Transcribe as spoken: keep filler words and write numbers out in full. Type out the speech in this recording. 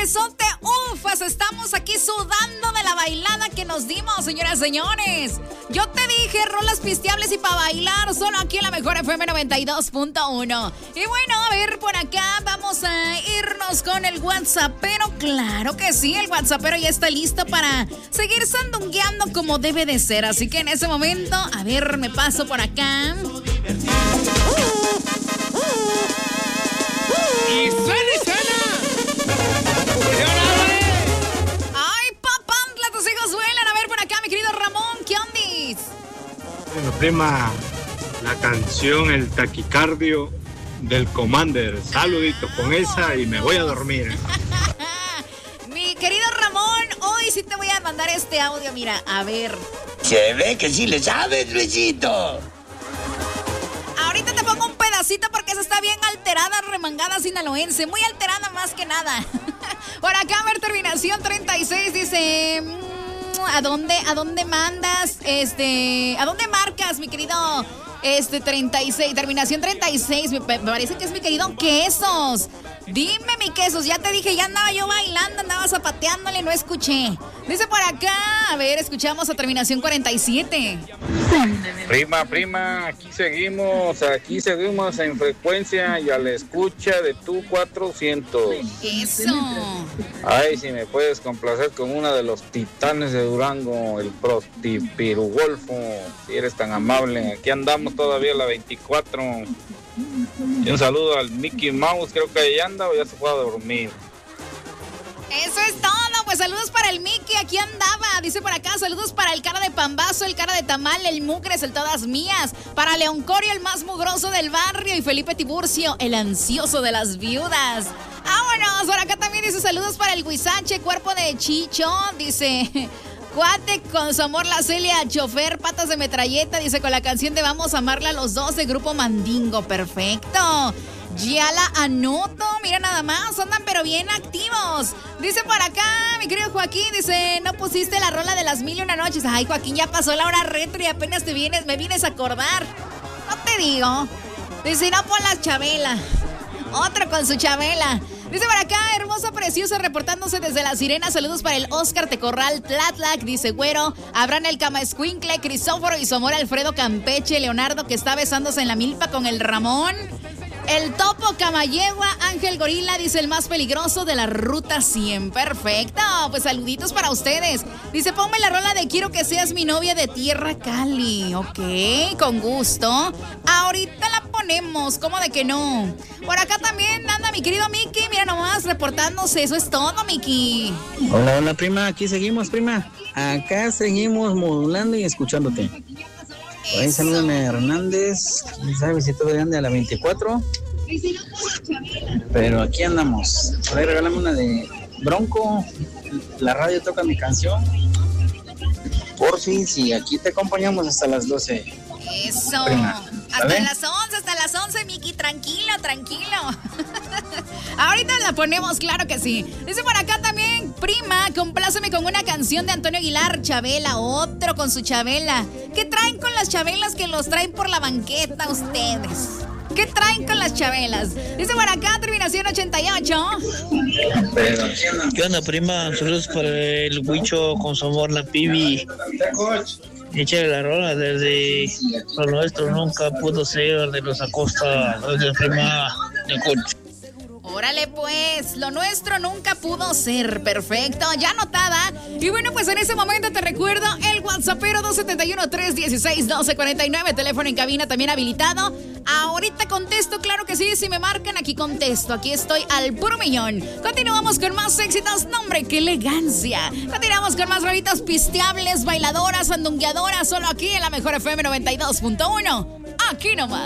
besote. Ufas, estamos aquí sudando de la bailada que nos dimos, señoras y señores. Yo te dije, rolas pisteables y para bailar, solo aquí en la mejor F M noventa y dos punto uno. Y bueno, a ver, por acá vamos a irnos con el WhatsAppero. Claro que sí, el WhatsAppero ya está listo para seguir sandungueando como debe de ser. Así que en ese momento, a ver, me paso por acá. ¡Y suena y suena! ¡Ay, papantla, tus hijos vuelan! A ver, por acá, mi querido Ramón, ¿qué ondis? Bueno, prima, la canción El Taquicardio del Commander. Saludito con esa y me voy a dormir. Mi querido Ramón, hoy sí te voy a mandar este audio, mira, a ver. Se ve que sí le sabes, Luisito. Ahorita te pongo un pedacito porque esa está bien alterada, remangada sinaloense. Muy alterada más que nada. Por acá, a ver, terminación treinta y seis dice... ¿A dónde, a dónde mandas? Este... ¿A dónde marcas, mi querido... Este, treinta y seis, terminación treinta y seis, me, me parece que es mi querido Quesos. Dime, mi Quesos, ya te dije, ya andaba yo bailando, andaba zapateándole, no escuché. Dice por acá, a ver, escuchamos a terminación cuarenta y siete. Prima, prima, aquí seguimos, aquí seguimos en frecuencia y a la escucha de tu cuatrocientos. Eso. Ay, si me puedes complacer con una de los titanes de Durango, el Prostipirugolfo, si eres tan amable. Aquí andamos todavía a la veinticuatro. Y un saludo al Mickey Mouse, creo que ahí anda o ya se fue a dormir. Eso es todo, pues saludos para el Mickey, aquí andaba. Dice por acá, saludos para el cara de pambazo, el cara de tamal, el mugres, el todas mías. Para León Corio, el más mugroso del barrio. Y Felipe Tiburcio, el ansioso de las viudas. Vámonos, por acá también dice saludos para el Huizache, cuerpo de Chicho. Dice... Cuate con su amor la Celia, chofer, patas de metralleta, dice con la canción de Vamos a amarla a los dos de Grupo Mandingo. Perfecto. Ya la anoto, mira nada más, andan pero bien activos. Dice por acá, mi querido Joaquín, dice, no pusiste la rola de las mil y una noches. Ay, Joaquín, ya pasó la hora retro y apenas te vienes, me vienes a acordar. No te digo. Dice, no pon la Chabela. Otro con su Chabela. Dice por acá, hermosa, preciosa, reportándose desde La Sirena. Saludos para el Oscar Tecorral Tlatlac, dice güero. Abraham el Camaescuincle, Crisóforo y su amor Alfredo Campeche. Leonardo que está besándose en la milpa con el Ramón. El Topo Camayegua, Ángel Gorila, dice el más peligroso de la ruta cien. Perfecto, pues saluditos para ustedes. Dice, ponme la rola de Quiero que seas mi novia de Tierra Cali. Ok, con gusto. Ahorita la ponemos, ¿cómo de que no? Por acá también anda mi querido Mickey, mira nomás, reportándose. Eso es todo, Mickey. Hola, hola, prima, aquí seguimos, prima. Acá seguimos modulando y escuchándote. Ahí salúdame a Hernández, ¿sabes si todavía anda a la veinticuatro? Pero aquí andamos. Por ahí regálame una de Bronco, la radio toca mi canción. Por fin, sí, aquí te acompañamos hasta las doce. Eso. Prima, hasta las once, hasta las once, Miki, tranquilo, tranquilo. Ahorita la ponemos, claro que sí. Dice por acá también, prima, compláceme con una canción de Antonio Aguilar, Chabela, otro con su Chabela. ¿Qué traen con las Chabelas que los traen por la banqueta ustedes? ¿Qué traen con las Chabelas? Dice por acá, terminación ochenta y ocho. ¿Qué onda, prima? Saludos para el Huicho con su amor, la Pibi. Échale la rola desde lo nuestro nunca pudo ser de los Acosta, desde prima de coche. Órale pues, lo nuestro nunca pudo ser. Perfecto, ya anotada. Y bueno, pues en ese momento te recuerdo el WhatsAppero dos siete uno, tres uno seis, uno dos cuatro nueve, teléfono en cabina también habilitado. Ahorita contesto, claro que sí, si me marcan aquí contesto. Aquí estoy al puro millón. Continuamos con más éxitos, nombre, qué elegancia. Continuamos con más rolitas pisteables, bailadoras, andungueadoras, solo aquí en la mejor F M noventa y dos punto uno. Aquí nomás.